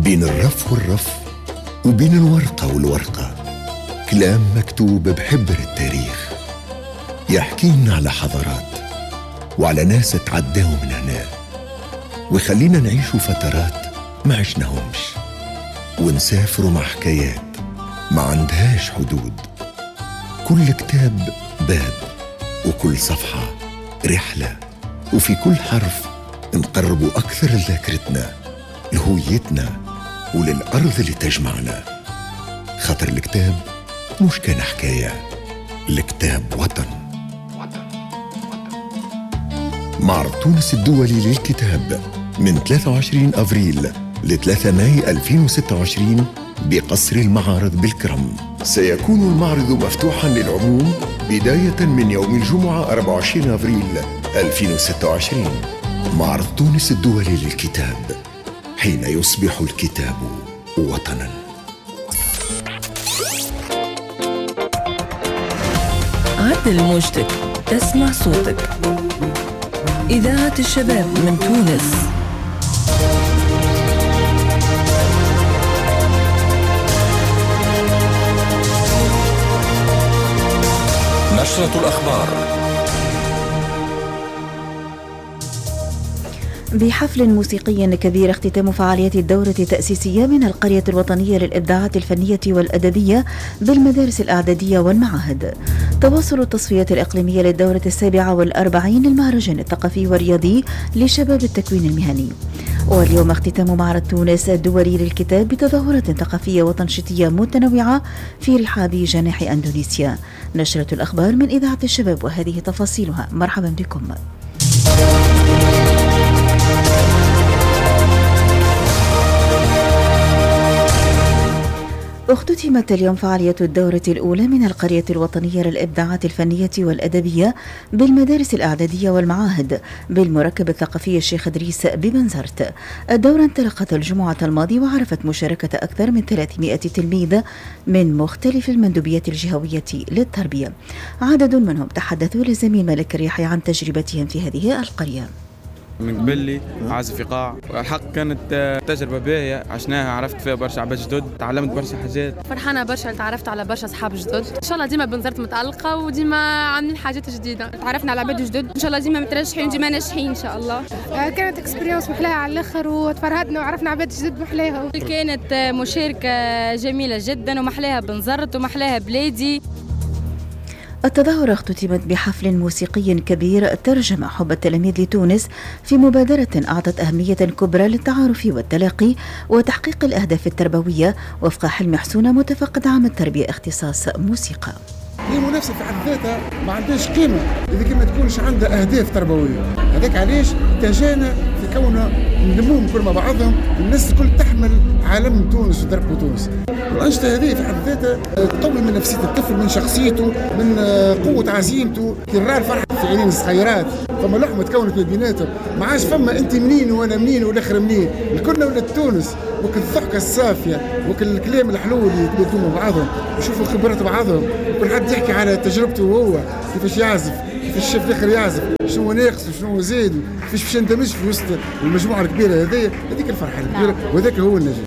بين الرف والرف وبين الورقة والورقة كلام مكتوب بحبر التاريخ، يحكينا على حضارات وعلى ناس تعداوا من هنا، ويخلينا نعيشوا فترات ما عشناهمش، ونسافروا مع حكايات ما عندهاش حدود. كل كتاب باب، وكل صفحة رحلة، وفي كل حرف نقربوا أكثر لذاكرتنا، لهويتنا وللأرض اللي تجمعنا. خاطر الكتاب مش كان حكاية، الكتاب وطن. معرض تونس الدولي للكتاب من 23 أفريل ل 3 ماي 2026 بقصر المعارض بالكرم. سيكون المعرض مفتوحا للعموم بداية من يوم الجمعة 24 أفريل 2026. معرض تونس الدولي للكتاب، حين يصبح الكتاب وطنا. عدل موجتك، تسمع صوتك. إذاعة الشباب من تونس. نشرة الأخبار. بحفل موسيقي كبير اختتام فعاليات الدورة التأسيسية من القرية الوطنية للإبداعات الفنية والأدبية بالمدارس الإعدادية والمعاهد. تواصل التصفيات الإقليمية للدورة 47 للمهرجان الثقافي والرياضي لشباب التكوين المهني. واليوم اختتام معرض تونس الدولي للكتاب بتظاهرات ثقافية وتنشيطية متنوعة في رحاب جناح أندونيسيا. نشرة الأخبار من إذاعة الشباب وهذه تفاصيلها. مرحبا بكم. اختتمت اليوم فعالية الدورة الأولى من القرية الوطنية للإبداعات الفنية والأدبية بالمدارس الإعدادية والمعاهد بالمركب الثقافي الشيخ إدريس ببنزرت. الدورة انطلقت الجمعة الماضية وعرفت مشاركة أكثر من 300 تلميذ من مختلف المندوبيات الجهوية للتربية. عدد منهم تحدثوا للزميل ملك الرياحي عن تجربتهم في هذه القرية. من قبل لي عازف ايقاع، الحق كانت تجربه باهيه، عشناها، عرفت فيها برشا عباد جدد، تعلمت برشا حاجات. فرحانه برشا، تعرفت على برشا اصحاب جدد. ان شاء الله ديما بنزرت متالقه وديما عاملين حاجات جديده. تعرفنا على عباد جدد، ان شاء الله ديما مترشحين وديما ناجحين ان شاء الله. كانت اكسبيرينس محلاها على الاخر، وتفرهدنا وعرفنا عباد جدد محلاها. كانت مشاركه جميله جدا ومحلاها بنزرت ومحلاها بلادي. التظاهرة اختتمت بحفل موسيقي كبير ترجم حب التلاميذ لتونس في مبادرة أعطت أهمية كبرى للتعارف والتلاقي وتحقيق الأهداف التربوية وفق حلم حسونة متفقد عام التربية اختصاص موسيقى. هي منافسة في حد ذاتها ما عندهاش قيمة إذا ما تكونش عندها أهداف تربوية. هذاك علاش اتجهنا في كونها نلموهم كل مع بعضهم، الناس الكل تحمل علم تونس ودرب تونس. الأنشطة هذه في حد ذاتها تقوي من نفسية الطفل، من شخصيته، من قوة عزيمته. ترى الفرحة في عينين الصغيرات، فما لحمة تكونت بيناتهم، ما عادش فما أنت منين وأنا منين والآخر منين، الكلنا ولاد تونس. وكل الضحكة الصافية وكل الكلام الحلو اللي يتبادلوا مع بعضهم، يشوفوا خبرات بعضهم، وكل حد يحكي على تجربته وهو كيفاش يعزف، كيفاش شاف الاخر يعزف، شنو ناقص وشنو زاد، كيفاش باش يندمج في وسط المجموعة الكبيرة هذه. هذيك الفرحة الكبيرة وذاك هو النجاح.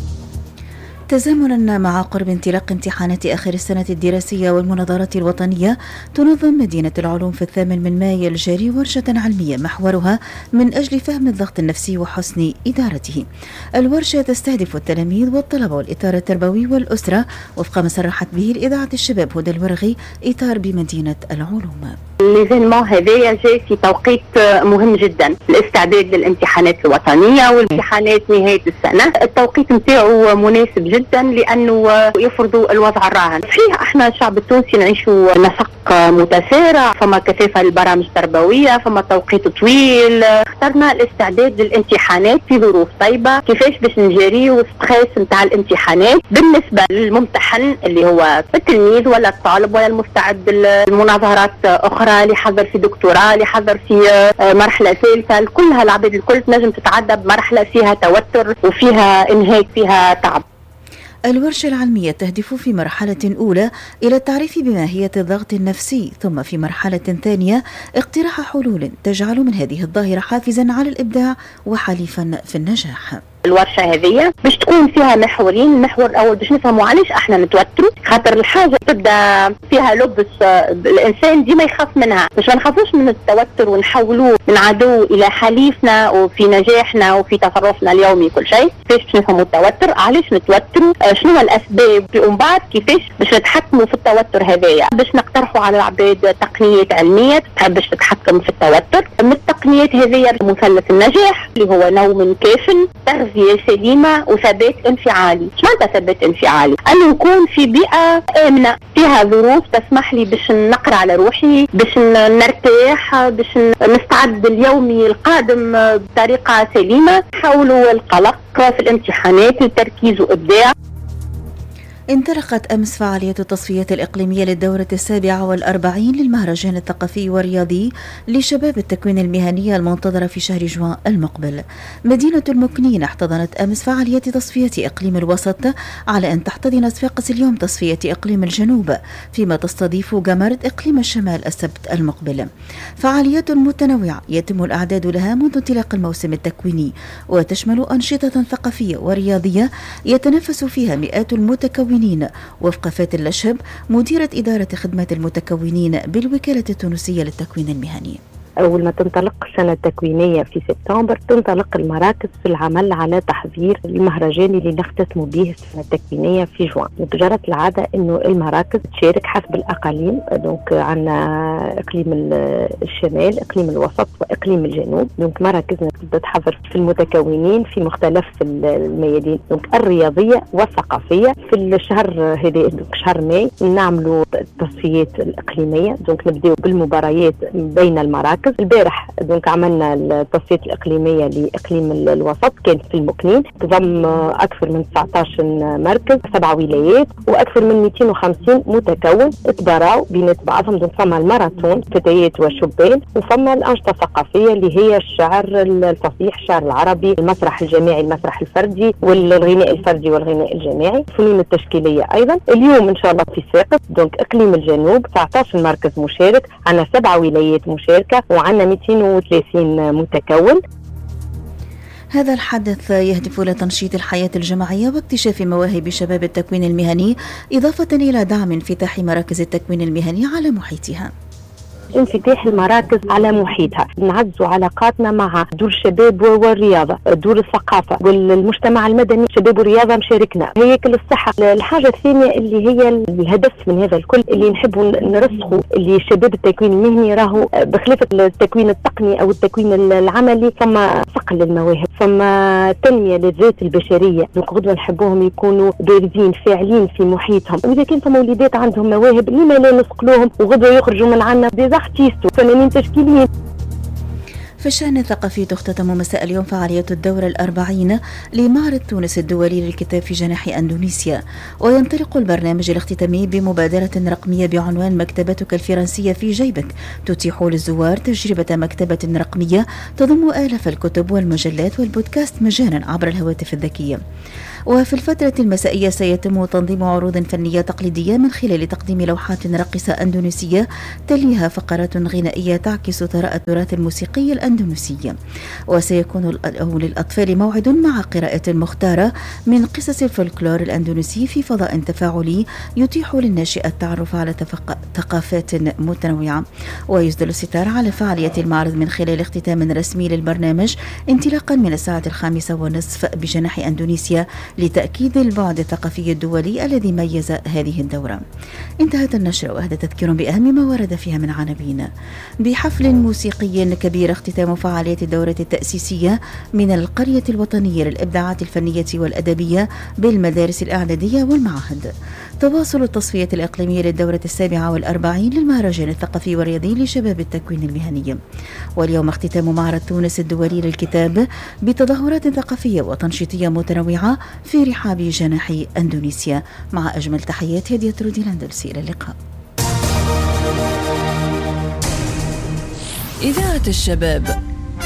تزامنا مع قرب انطلاق امتحانات آخر السنة الدراسية والمناظرات الوطنية، تنظم مدينة العلوم في 8 مايو الجاري ورشة علمية محورها من أجل فهم الضغط النفسي وحسن إدارته. الورشة تستهدف التلاميذ والطلبة والإطار التربوي والأسرة وفق ما صرحت به الإذاعة الشباب هدى الورغي إطار بمدينة العلوم. ليفينمون هذايا جاي في توقيت مهم جدا، الاستعداد للامتحانات الوطنية والامتحانات نهاية السنة. التوقيت نتاعو مناسب جدا لأنه يفرضوا الوضع الراهن. صحيح احنا الشعب التونسي نعيشوا نسق متسارع، فما كثافة البرامج التربوية، فما توقيت طويل. اخترنا الاستعداد للامتحانات في ظروف طيبة، كيفاش باش نجاريو ستريس نتاع الامتحانات بالنسبة للممتحن اللي هو التلميذ ولا الطالب ولا المستعد للمناظرات أخرى، اللي يحضر في دكتوراه، اللي يحضر في مرحلة ثالثة. كلها العباد الكل تنجم تتعدى بمرحلة فيها توتر وفيها إنهاك، فيها تعب. الورشة العلمية تهدف في مرحلة أولى إلى التعريف بماهية الضغط النفسي، ثم في مرحلة ثانية اقتراح حلول تجعل من هذه الظاهرة حافزا على الإبداع وحليفا في النجاح. الورشة هذه باش تكون فيها محورين. المحور الأول باش نفهموا علاش احنا نتوتروا، خاطر الحاجة تبدا فيها لبس الإنسان ديما يخاف منها، باش ما نخافوش من التوتر ونحولوه من عدو إلى حليفنا وفي نجاحنا وفي تصرفنا اليومي كل شيء. كيفاش باش نفهموا التوتر، علاش نتوتروا، شنو الأسباب، ومن بعد كيفاش باش نتحكموا في التوتر هذايا، باش نقترحوا على العباد تقنيات علمية باش تتحكم في التوتر. من التقنيات هذه مثلث النجاح اللي هو نوم كاف، تغذية سليمة، وثبات انفعالي. شو معناتها ثبات انفعالي؟ أنه نكون في بيئة آمنة فيها ظروف تسمح لي باش نقرأ على روحي، باش نرتاح، باش نستعد اليومي القادم بطريقة سليمة. حولوا القلق في الامتحانات لتركيز وإبداع. انطلقت أمس فعالية التصفية الإقليمية للدورة 47 للمهرجان الثقافي والرياضي لشباب التكوين المهني المنتظرة في شهر جوان المقبل. مدينة المكنين احتضنت أمس فعالية تصفية إقليم الوسط، على أن تحتضن صفاقس اليوم تصفية إقليم الجنوب، فيما تستضيف جمرة إقليم الشمال السبت المقبل. فعاليات متنوعة يتم الإعداد لها منذ انطلاق الموسم التكويني، وتشمل أنشطة ثقافية ورياضية يتنافس فيها مئات المتكونين، وفق فاتن الأشهب مديرة إدارة خدمات المتكونين بالوكالة التونسية للتكوين المهني. أول ما تنطلق السنة التكوينية في سبتمبر تنطلق المراكز في العمل على تحضير المهرجان اللي نختتم به السنة التكوينية في جوان. جرت العادة إنه المراكز تشارك حسب الأقاليم، دونك عندنا إقليم الشمال، إقليم الوسط، وإقليم الجنوب. دونك مراكزنا تبدأ تحضر في المتكونين في مختلف الميادين، دونك الرياضية والثقافية. في الشهر هذا شهر ماي نعملوا التصفيات الإقليمية، دونك نبدأ بالمباريات بين المراكز. البارح دونك عملنا التصفيات الإقليمية لإقليم الوسط، كان في المكنين، تضم أكثر من 19 مركز، 7 ولايات، وأكثر من 250 متكون تباراو بين بعضهم. دونك فما الماراثون فتيات وشبان، وفما الأنشطة الثقافية اللي هي الشعر الفصيح، الشعر العربي، المسرح الجماعي، المسرح الفردي، والغناء الفردي والغناء الجماعي، الفنون التشكيلية أيضا. اليوم إن شاء الله في ساقط دونك إقليم الجنوب 19 مركز مشارك، عندنا 7 ولايات مشاركة، وعندنا 230 متكون. هذا الحدث يهدف لتنشيط الحياة الجماعية واكتشاف مواهب شباب التكوين المهني، إضافة إلى دعم انفتاح مراكز التكوين المهني على محيطها. انفتاح المراكز على محيطها، نعزوا علاقاتنا مع دور الشباب والرياضة، دور الثقافة والمجتمع المدني، شباب والرياضة مشاركنا، وياكل الصحة. الحاجة الثانية اللي هي الهدف من هذا الكل اللي نحبوا نرسخوا، اللي شباب التكوين المهني راهو بخلاف التكوين التقني أو التكوين العملي ثم صقل المواهب، ثم تنمية للذات البشرية. دونك غدوة نحبوهم يكونوا بارزين فاعلين في محيطهم، وإذا كان ثم وليدات عندهم مواهب لما لا نسقلوهم وغدوة يخرجوا من عنا ارتيستو فنانين تشكيليين. في الشأن الثقافي تختتم مساء اليوم فعالية الدورة 40 لمعرض تونس الدولي للكتاب في جناح أندونيسيا، وينطلق البرنامج الاختتامي بمبادرة رقمية بعنوان مكتبتك الفرنسية في جيبك، تتيح للزوار تجربة مكتبة رقمية تضم آلاف الكتب والمجلات والبودكاست مجانا عبر الهواتف الذكية. وفي الفترة المسائية سيتم تنظيم عروض فنية تقليدية من خلال تقديم لوحات راقصة أندونيسية، تليها فقرات غنائية تعكس ثراء التراث الموسيقي الأندونيسي. وسيكون للأطفال موعد مع قراءة مختارة من قصص الفولكلور الأندونيسي في فضاء تفاعلي يتيح للناشئ التعرف على ثقافات متنوعة. ويسدل الستار على فعالية المعرض من خلال اختتام رسمي للبرنامج انطلاقا من الساعة 5:30 بجناح أندونيسيا، لتأكيد البعد الثقافي الدولي الذي ميز هذه الدورة. انتهت النشرة وهذا تذكير بأهم ما ورد فيها من عناوين. بحفل موسيقي كبير اختتام فعالية الدورة التأسيسية من القرية الوطنية للإبداعات الفنية والأدبية بالمدارس الإعدادية والمعاهد. تواصل التصفية الإقليمية للدورة 47 للمهرجان الثقافي والرياضي لشباب التكوين المهني. واليوم اختتام معرض تونس الدولي للكتاب بتظاهرات ثقافية وتنشيطية متنوعة في رحاب جناح أندونيسيا. مع أجمل تحيات هدية رودي الأندلسي، إلى اللقاء. إذاعة الشباب،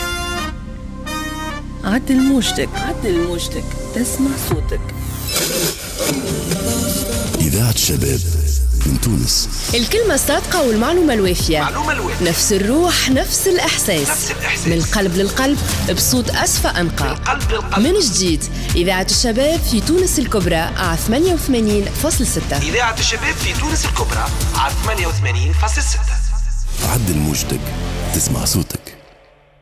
عدل موجتك، تسمع صوتك. إذاعة الشباب من تونس. الكلمة الصادقة والمعلومة الوافية. نفس الروح نفس الإحساس. من القلب للقلب بصوت أسفى أنقى. من جديد إذاعة الشباب في تونس الكبرى على 88.6. إذاعة الشباب في تونس الكبرى على 88.6. عدل موجتك تسمع صوتك.